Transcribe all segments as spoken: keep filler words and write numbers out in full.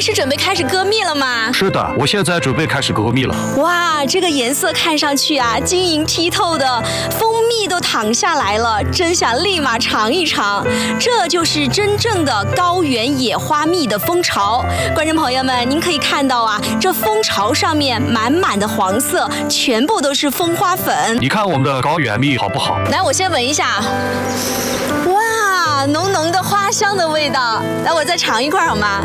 是准备开始割蜜了吗？ 是的，我现在准备开始割蜜了。 哇，这个颜色看上去啊，晶莹剔透的，蜂蜜都淌下来了，真想立马尝一尝。这就是真正的高原野花蜜的蜂巢。观众朋友们，您可以看到啊，这蜂巢上面满满的黄色，全部都是蜂花粉。 你看我们的高原蜜好不好？ 来，我先闻一下。哇，浓浓的花香的味道。来，我再尝一块好吗？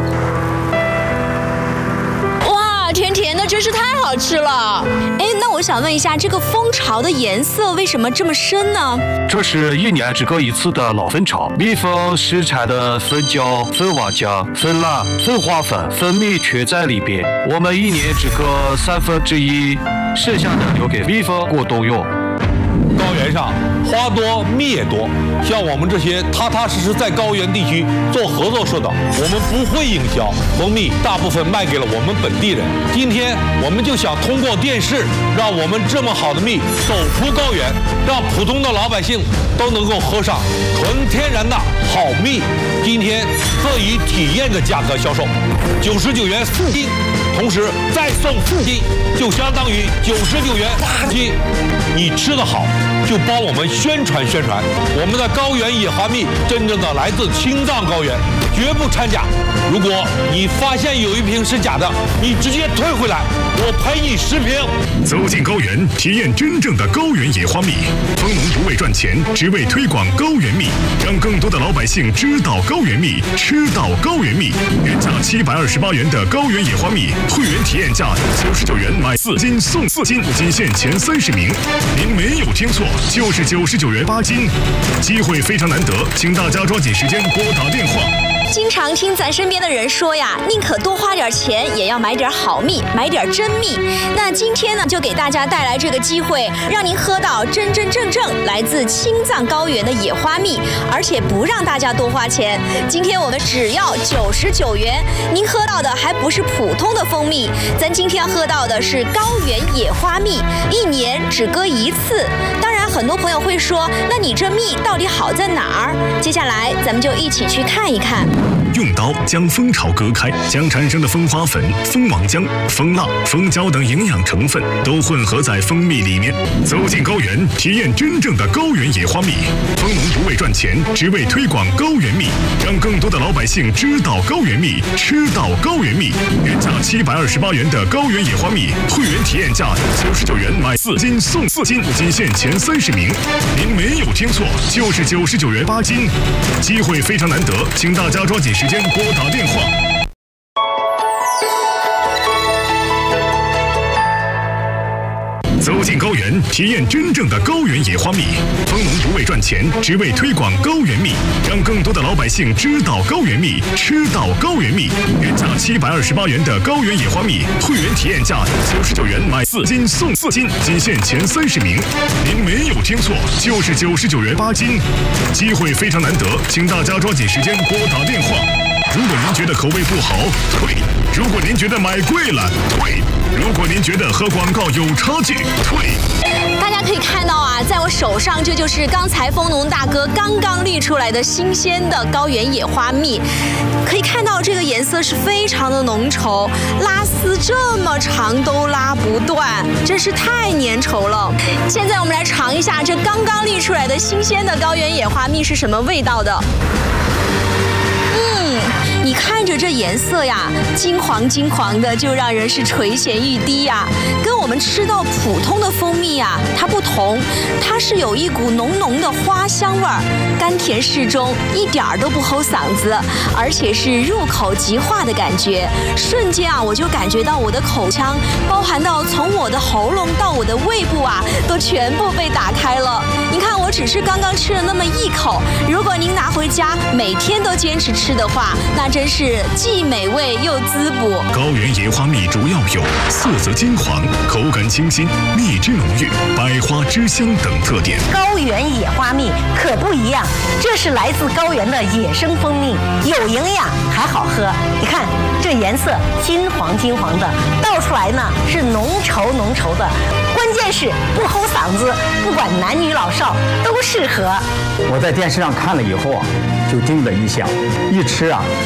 哇，甜甜的，真是太好吃了。哎，那我想问一下，这个蜂巢的颜色为什么这么深呢？ 这是一年只割一次的老蜂巢，蜜蜂生产的蜂胶、蜂王浆、蜂蜡、蜂花粉、蜂蜜全在里边。我们一年只割三分之一，剩下的留给蜜蜂过冬用。 高原上花多蜜也多，像我们这些踏踏实实在高原地区做合作社的，我们不会营销，蜂蜜大部分卖给了我们本地人。今天我们就想通过电视，让我们这么好的蜜走出高原，让普通的老百姓都能够喝上纯天然的好蜜。今天特以体验的价格销售，九十九元四斤，同时再送四斤，就相当于九十九元八斤。你吃得好，就帮我们宣传宣传我们的高原野花蜜，真正的来自青藏高原，绝不掺假。如果你发现有一瓶是假的，你直接退回来，我赔你十瓶。 走进高原，体验真正的高原野花蜜。蜂农不为赚钱，只为推广高原蜜，让更多的老百姓知道高原蜜，吃到高原蜜。原价七百二十八元的高原野花蜜，会员体验价九十九元买四斤送四斤，仅限前三十名。您没有听错，就是九十九元八斤，机会非常难得，请大家抓紧时间拨打电话。 经常听咱身边的人说呀，宁可多花点钱，也要买点好蜜，买点真蜜。那今天呢，就给大家带来这个机会，让您喝到真真正正来自青藏高原的野花蜜，而且不让大家多花钱。今天我们只要九十九元，您喝到的还不是普通的蜂蜜，咱今天要喝到的是高原野花蜜，一年只割一次。当然，很多朋友会说，那你这蜜到底好在哪儿？接下来咱们就一起去看一看。 用刀将蜂巢割开，将产生的蜂花粉、蜂王浆、蜂蜡、蜂胶等营养成分都混合在蜂蜜里面。走进高原，体验真正的高原野花蜜。蜂农不为赚钱，只为推广高原蜜，让更多的老百姓知道高原蜜，吃到高原蜜。原价七百二十八元的高原野花蜜，会员体验价九十九元买四斤送四斤，仅限前三十名。您没有听错，就是九十九元八斤，机会非常难得，请大家抓紧时间拨打电话。走进高原，体验真正的高原野花蜜。蜂农不为赚钱，只为推广高原蜜，让更多的老百姓知道高原蜜，吃到高原蜜。原价七百二十八元的高原野花蜜，会员体验价九十九元买四斤送四斤，仅限前三十名。您没有听错，就是九十九元八斤，机会非常难得，请大家抓紧时间拨打电话。如果您觉得口味不好，退；如果您觉得买贵了，退；如果您觉得和广告有差距，退。 大家可以看到啊，在我手上，这就是刚才蜂农大哥刚刚滤出来的新鲜的高原野花蜜。可以看到这个颜色是非常的浓稠，拉丝这么长都拉不断，真是太粘稠了。现在我们来尝一下这刚刚滤出来的新鲜的高原野花蜜是什么味道的。嗯，你看着这颜色呀，金黄金黄的，就让人是垂涎欲滴呀。跟我们吃到普通的蜂蜜呀，它不同，它是有一股浓浓的花香味儿，甘甜适中，一点儿都不齁嗓子，而且是入口即化的感觉。瞬间啊，我就感觉到我的口腔，包含到从我的喉咙到我的胃部啊，都全部被打开了。你看，我只是刚刚吃了那么一口，如果您拿回家每天都坚持吃的话，那真是既美味又滋补。 高原野花蜜主要有色泽金黄、口感清新、蜜汁浓郁、百花之香等特点。 高原野花蜜可不一样，这是来自高原的野生蜂蜜，有营养还好喝。你看这颜色金黄金黄的，倒出来呢是浓稠浓稠的，关键是不齁嗓子，不管男女老少都适合。 我在电视上看了以后啊，就定了一下，一吃啊